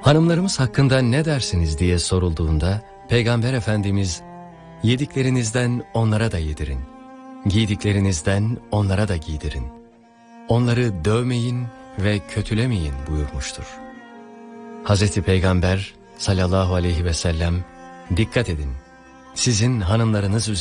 Hanımlarımız hakkında ne dersiniz diye sorulduğunda Peygamber Efendimiz, yediklerinizden onlara da yedirin, giydiklerinizden onlara da giydirin, onları dövmeyin ve kötülemeyin buyurmuştur. Hazreti Peygamber sallallahu aleyhi ve sellem, dikkat edin, sizin hanımlarınız